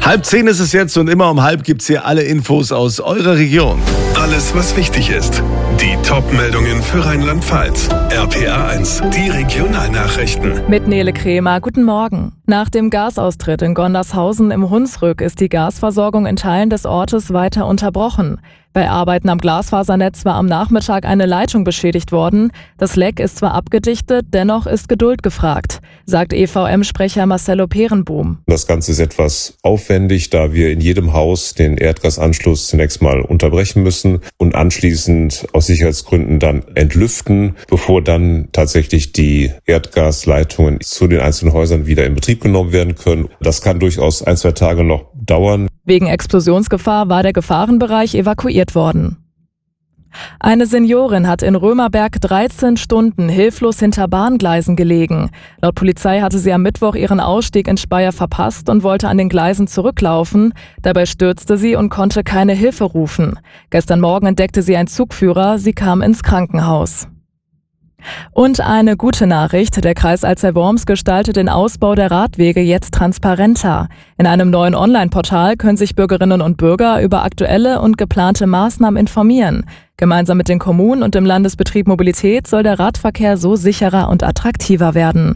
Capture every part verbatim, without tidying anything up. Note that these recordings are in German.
Halb zehn ist es jetzt und immer um halb gibt es hier alle Infos aus eurer Region. Alles, was wichtig ist. Die Top-Meldungen für Rheinland-Pfalz. R P A eins, die Regionalnachrichten. Mit Nele Kremer, guten Morgen. Nach dem Gasaustritt in Gondershausen im Hunsrück ist die Gasversorgung in Teilen des Ortes weiter unterbrochen. Bei Arbeiten am Glasfasernetz war am Nachmittag eine Leitung beschädigt worden. Das Leck ist zwar abgedichtet, dennoch ist Geduld gefragt, sagt E V M-Sprecher Marcello Peerenboom. Das Ganze ist etwas aufwendig, da wir in jedem Haus den Erdgasanschluss zunächst mal unterbrechen müssen und anschließend aus Sicherheitsgründen dann entlüften, bevor dann tatsächlich die Erdgasleitungen zu den einzelnen Häusern wieder in Betrieb genommen werden können. Das kann durchaus ein, zwei Tage noch dauern. Wegen Explosionsgefahr war der Gefahrenbereich evakuiert worden. Eine Seniorin hat in Römerberg dreizehn Stunden hilflos hinter Bahngleisen gelegen. Laut Polizei hatte sie am Mittwoch ihren Ausstieg in Speyer verpasst und wollte an den Gleisen zurücklaufen. Dabei stürzte sie und konnte keine Hilfe rufen. Gestern Morgen entdeckte sie einen Zugführer, sie kam ins Krankenhaus. Und eine gute Nachricht, der Kreis Alzey-Worms gestaltet den Ausbau der Radwege jetzt transparenter. In einem neuen Online-Portal können sich Bürgerinnen und Bürger über aktuelle und geplante Maßnahmen informieren. Gemeinsam mit den Kommunen und dem Landesbetrieb Mobilität soll der Radverkehr so sicherer und attraktiver werden.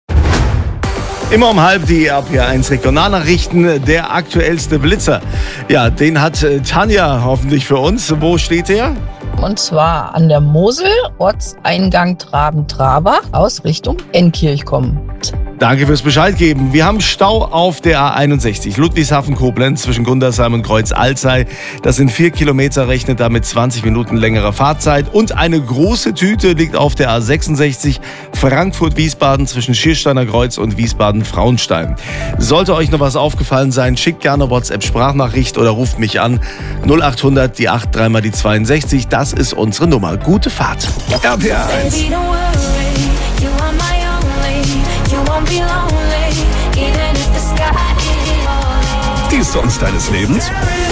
Immer um halb die R P A eins Regionalnachrichten, der aktuellste Blitzer. Ja, den hat Tanja hoffentlich für uns. Wo steht der? Und zwar an der Mosel, Ortseingang Traben-Trabach, aus Richtung Enkirch kommt. Danke fürs Bescheid geben. Wir haben Stau auf der A einundsechzig, Ludwigshafen-Koblenz zwischen Gundersheim und Kreuz-Alzey. Das sind vier Kilometer, rechnet damit zwanzig Minuten längerer Fahrzeit. Und eine große Tüte liegt auf der A sechsundsechzig, Frankfurt-Wiesbaden zwischen Schiersteiner Kreuz und Wiesbaden-Frauenstein. Sollte euch noch was aufgefallen sein, schickt gerne WhatsApp-Sprachnachricht oder ruft mich an. null achthundert, die acht, dreimal die zweiundsechzig. Das ist unsere Nummer. Gute Fahrt. R P A eins. Die Songs deines Lebens?